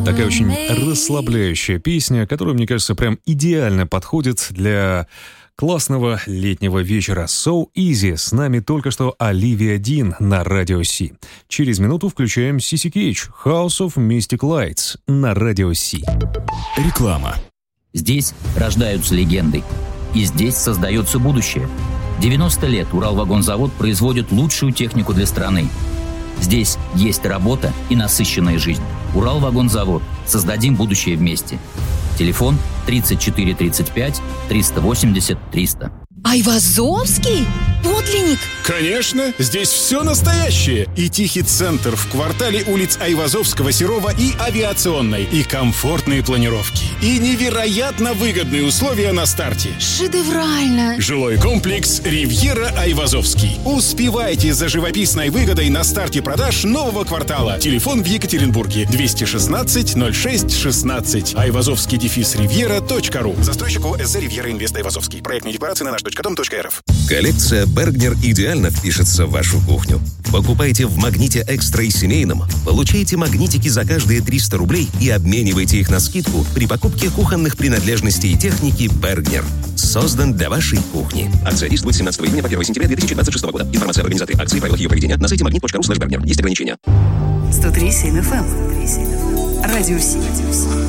Такая очень расслабляющая песня, которая, мне кажется, прям идеально подходит для классного летнего вечера. So Easy. С нами только что Оливия Дин на Радио Си. Через минуту включаем Sissy Cage, House of Mystic Lights на Радио Си. Реклама. Здесь рождаются легенды. И здесь создается будущее. 90 лет Уралвагонзавод производит лучшую технику для страны. Здесь есть работа и насыщенная жизнь. Уралвагонзавод. Создадим будущее вместе. Телефон 34 35 380 300. Айвазовский? Подлинник? Конечно, здесь все настоящее. И тихий центр в квартале улиц Айвазовского, Серова и Авиационной. И комфортные планировки. И невероятно выгодные условия на старте. Шедеврально! Жилой комплекс «Ривьера Айвазовский». Успевайте за живописной выгодой на старте продаж нового квартала. Телефон в Екатеринбурге 216 06 16. Айвазовский-ривьера.ру. Застройщик ОСЗ «Ривьера Инвест Айвазовский». Проектные декларации на наш.дом.рф. Коллекция «Бергнер» идеально впишется в вашу кухню. Покупайте в «Магните Экстра» и семейном, получайте магнитики за каждые 300 рублей и обменивайте их на скидку при покупке кухонных принадлежностей и техники «Бергнер». Создан для вашей кухни. Акция действует с 17 июня по 1 сентября 2026 года. Информация об организаторе акции и правилах ее проведения на сайте magnet.ru/Bergner. Есть ограничения. 103.7 FM. Радио Си.